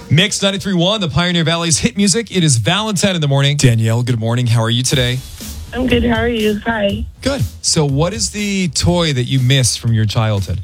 Mix 93.1, the Pioneer Valley's hit music. It is Valentine in the morning. Danielle, good morning. How are you today? I'm good. How are you? Hi. Good. So what is the toy that you miss from your childhood?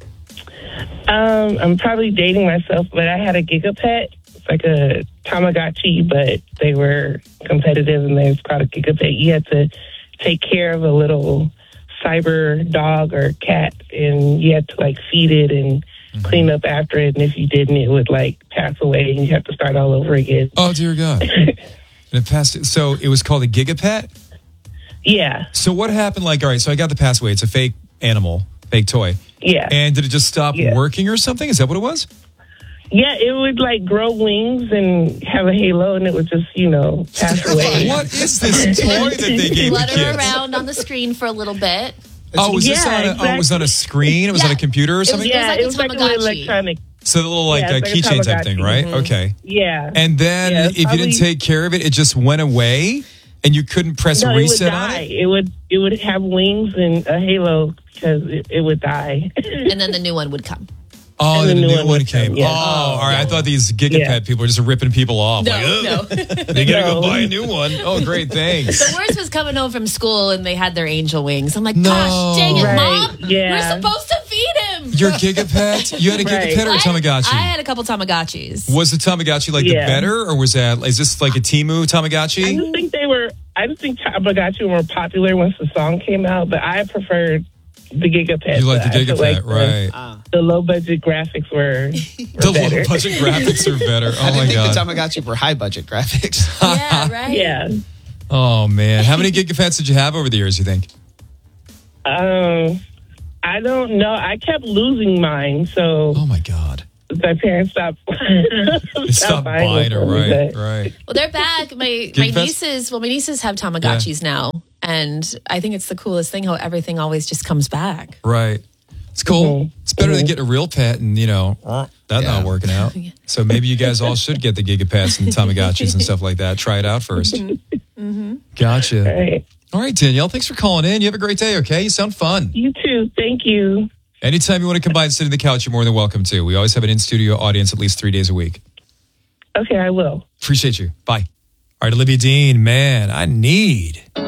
I'm probably dating myself, but I had a Gigapet. It's like a Tamagotchi, but they were competitive and they was called a Gigapet. You had to take care of a little cyber dog or cat, and you had to like feed it and clean up after it. And if you didn't, it would like pass away and you have to start all over again. Oh, dear God. And it passed. So it was called a Gigapet? Yeah. So what happened? Like, all right, so I got the pass away. It's a fake animal, fake toy. Yeah. And did it just stop working or something? Is that what it was? Yeah, it would like grow wings and have a halo, and it would just, pass away. What is this toy that they gave the Flutter kids? around on the screen for a little bit. Oh, was this on exactly. it was on a screen? It was on a computer or something? Yeah, it was like a an Tamagotchi. electronic. So the little Yeah, it's like a keychain type thing, Tamagotchi. right? Mhm. Okay. Yeah. And then Yeah, if you didn't take care of it, it just went away and you couldn't press No, reset it would on die. it? It would have wings and a halo because it would die. And then the new one would come. Oh, And the the new new one one came. would come, yeah. Oh, all right. I thought these Gigapet people were just ripping people off. No. They got to go buy a new one. Oh, great. Thanks. The worst was coming home from school and they had their angel wings. I'm like, No. gosh, dang it, Right, Mom. yeah. We're supposed to feed him. Your Gigapet? You had a Right. Gigapet or a Tamagotchi? I had a couple Tamagotchis. Was the Tamagotchi like the Yeah. better, or is this like a Temu Tamagotchi? I just think Tamagotchi were more popular once the song came out, but I preferred the Gigapet. You like the I feel Gigapet, like right? The low budget graphics were The better. low budget graphics are better. I Oh my didn't think God. the Tamagotchi were high budget graphics. Yeah, right? Yeah. Oh man. How many Gigapets did you have over the years, you think? I don't know. I kept losing mine, so Oh my God. my parents stopped. Stop buying it, for me, right, but- right. Well, they're back. My nieces have Tamagotchis now. And I think it's the coolest thing how everything always just comes back. Right. It's cool. It's better than getting a real pet and, that not working out. So maybe you guys all should get the Gigapets and Tamagotchis and stuff like that. Try it out first. Gotcha. Right. All right, Danielle, thanks for calling in. You have a great day, okay? You sound fun. You too. Thank you. Anytime you want to come by and sit on the couch, you're more than welcome to. We always have an in-studio audience at least 3 days a week. Okay, I will. Appreciate you. Bye. All right, Olivia Dean, man, I need